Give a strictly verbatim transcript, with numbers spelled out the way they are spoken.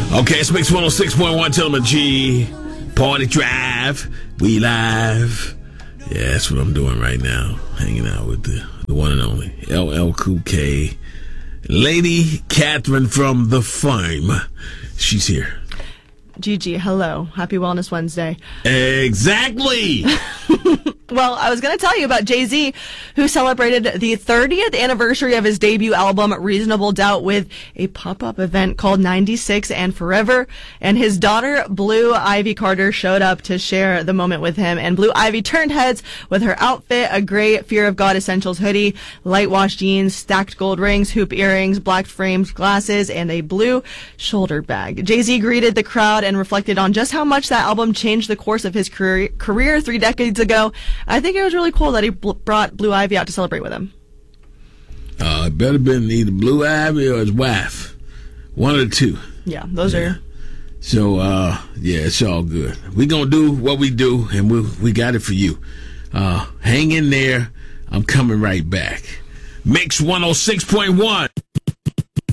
Okay, it's Mix one oh six point one, Tillman G. Party Drive. We live. Yeah, that's what I'm doing right now. Hanging out with the, the one and only L L Cool K. Lady Catherine from The Fame. She's here. Gigi, hello. Happy Wellness Wednesday. Exactly. Well, I was going to tell you about Jay-Z, who celebrated the thirtieth anniversary of his debut album, Reasonable Doubt, with a pop-up event called ninety-six and Forever. And his daughter, Blue Ivy Carter, showed up to share the moment with him. And Blue Ivy turned heads with her outfit, a gray Fear of God Essentials hoodie, light wash jeans, stacked gold rings, hoop earrings, black framed glasses, and a blue shoulder bag. Jay-Z greeted the crowd and reflected on just how much that album changed the course of his career, career three decades ago. I think it was really cool that he bl- brought Blue Ivy out to celebrate with him. Uh, it better been either Blue Ivy or his wife. One of the two. Yeah, those yeah. are... So, uh, yeah, it's all good. We're going to do what we do, and we we got it for you. Uh, hang in there. I'm coming right back. Mix one oh six point one.